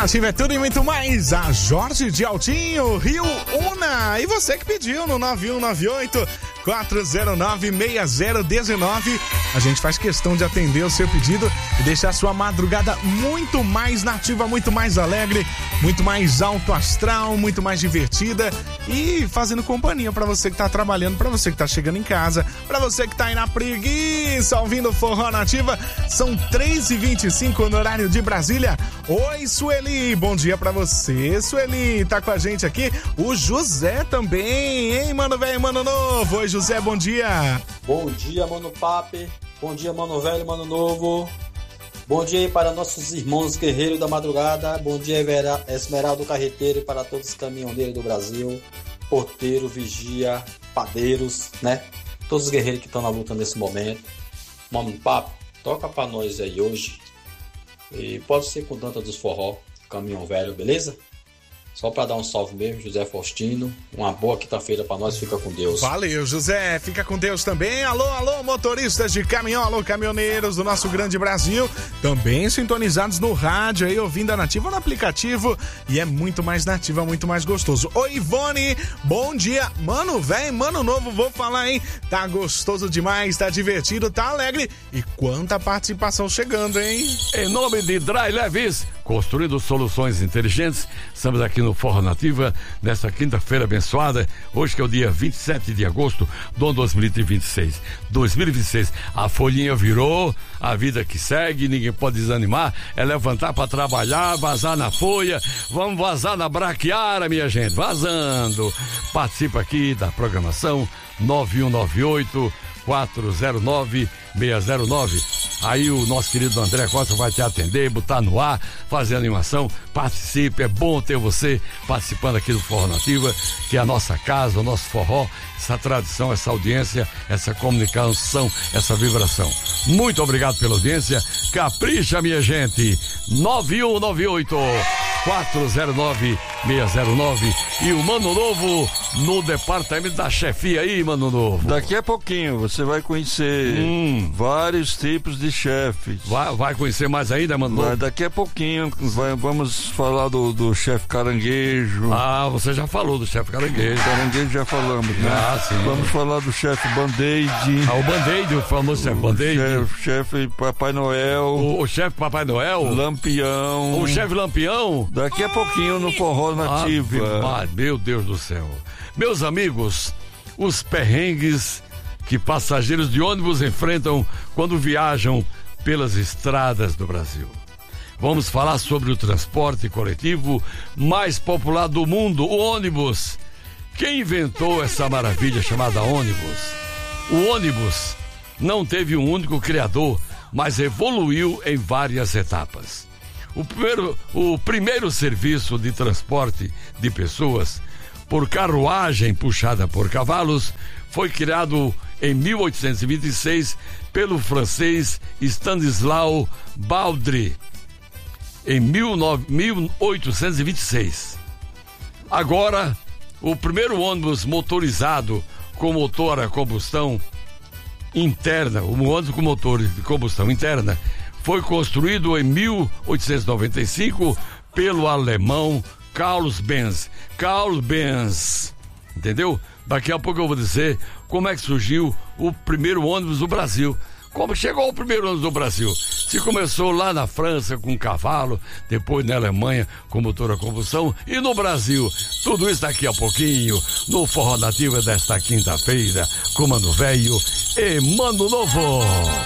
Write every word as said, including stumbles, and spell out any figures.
Nativa é tudo e muito mais. A Jorge de Altinho, Rio Una. E você que pediu no nove um nove oito, quatro zero nove, seis zero um nove. A gente faz questão de atender o seu pedido e deixar a sua madrugada muito mais nativa, muito mais alegre, muito mais alto astral, muito mais divertida e fazendo companhia pra você que tá trabalhando, pra você que tá chegando em casa, pra você que tá aí na preguiça ouvindo Forró Nativa. São três e vinte e cinco no horário de Brasília. Oi, Sueli, bom dia pra você, Sueli. Tá com a gente aqui o José também, hein, mano velho, mano novo. Oi, José, bom dia. Bom dia, mano Pape. Bom dia, mano velho, mano novo. Bom dia aí para nossos irmãos guerreiros da madrugada. Bom dia, Esmeraldo Carreteiro, para todos os caminhoneiros do Brasil, porteiro, vigia, padeiros, né? Todos os guerreiros que estão na luta nesse momento. Mano Pape, toca pra nós aí hoje. E pode ser com Danta dos Forró, Caminhão Velho, beleza? Só para dar um salve mesmo, José Faustino. Uma boa quinta-feira para nós, fica com Deus. Valeu, José, fica com Deus também. Alô, alô, motoristas de caminhão, alô, caminhoneiros do nosso grande Brasil, também sintonizados no rádio aí, ouvindo a Nativa no aplicativo, e é muito mais nativa, muito mais gostoso. Oi, Ivone, bom dia. Mano, velho, mano novo, vou falar, hein? Tá gostoso demais, tá divertido, tá alegre. E quanta participação chegando, hein? Em nome de Dry Levis, construindo soluções inteligentes, estamos aqui no Forró Nativa, nesta quinta-feira abençoada, hoje que é o dia vinte e sete de agosto do ano dois mil e vinte e seis. dois mil e vinte e seis, a folhinha virou, a vida que segue, ninguém pode desanimar, é levantar para trabalhar, vazar na folha, vamos vazar na braquiara, minha gente, vazando. Participa aqui da programação nove um nove oito, quatro zero nove, seis zero nove. Aí o nosso querido André Costa vai te atender, botar no ar, fazer animação. Participe, é bom ter você participando aqui do Forró Nativa, que é a nossa casa, o nosso forró, essa tradição, essa audiência, essa comunicação, essa vibração. Muito obrigado pela audiência. Capricha, minha gente. nove um nove oito, quatro zero nove, seis zero nove. E o Mano Novo no departamento da chefia aí, Mano Novo. Daqui a pouquinho você vai conhecer hum. vários tipos de chefes. Vai, vai conhecer mais ainda, Mano Novo? Daqui a pouquinho vai, vamos falar do, do chefe Caranguejo. Ah, você já falou do chefe Caranguejo. Caranguejo já falamos, né? Ah, sim. Vamos falar do chefe Band-Aid. Ah, o Band-Aid, o famoso chefe Band-Aid. O chefe Papai Noel. O, o chefe Papai Noel. Lampião. O chefe Lampião. Daqui a pouquinho no Forró Nativa. Ah, meu Deus do céu. Meus amigos, os perrengues que passageiros de ônibus enfrentam quando viajam pelas estradas do Brasil. Vamos falar sobre o transporte coletivo mais popular do mundo, o ônibus. Quem inventou essa maravilha chamada ônibus? O ônibus não teve um único criador, mas evoluiu em várias etapas. O primeiro, o primeiro serviço de transporte de pessoas por carruagem puxada por cavalos foi criado em mil oitocentos e vinte e seis pelo francês Stanislas Baudry, em mil oitocentos e vinte e seis. Agora, o primeiro ônibus motorizado com motor a combustão interna, o ônibus com motor de combustão interna, foi construído em mil oitocentos e noventa e cinco pelo alemão Carlos Benz. Carlos Benz, entendeu? Daqui a pouco eu vou dizer como é que surgiu o primeiro ônibus do Brasil. Como chegou o primeiro ônibus do Brasil? Se começou lá na França com cavalo, depois na Alemanha com motor a combustão e no Brasil. Tudo isso daqui a pouquinho no Forró Nativa desta quinta-feira com Mano Velho e Mano Novo.